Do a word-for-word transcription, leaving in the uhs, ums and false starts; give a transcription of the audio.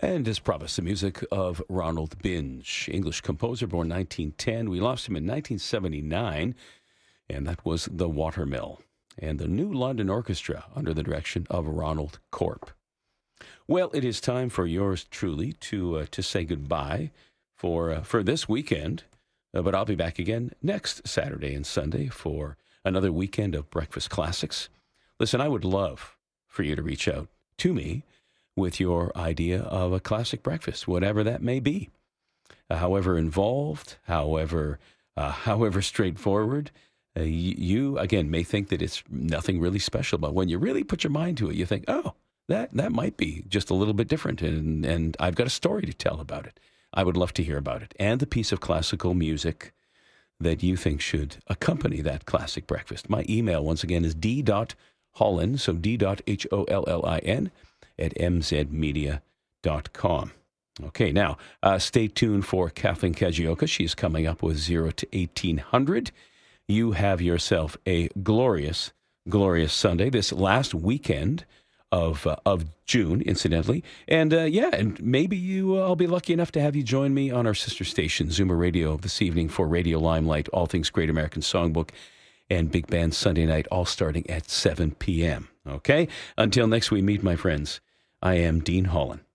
And as promised, the music of Ronald Binge, English composer born nineteen ten. We lost him in nineteen seventy-nine, and that was The Watermill and the New London Orchestra under the direction of Ronald Corp. Well, it is time for yours truly to uh, to say goodbye for uh, for this weekend, uh, but I'll be back again next Saturday and Sunday for another weekend of Breakfast Classics. Listen, I would love for you to reach out to me with your idea of a classic breakfast, whatever that may be, uh, however involved, however uh, however straightforward. Uh, you, you, again, may think that it's nothing really special, but when you really put your mind to it, you think, oh, that that might be just a little bit different, and, and I've got a story to tell about it. I would love to hear about it, and the piece of classical music that you think should accompany that classic breakfast. My email, once again, is d.hollin, so d.h o l l i n, at m z media dot com. Okay, now, uh, stay tuned for Kathleen Kajioka. She's coming up with zero to eighteen hundred. You have yourself a glorious, glorious Sunday, this last weekend of uh, of June, incidentally. And, uh, yeah, and maybe you, uh, I'll be lucky enough to have you join me on our sister station, Zoomer Radio, this evening for Radio Limelight, All Things Great American Songbook, and Big Band Sunday Night, all starting at seven p.m. Okay? Until next we meet, my friends, I am Dean Hollin.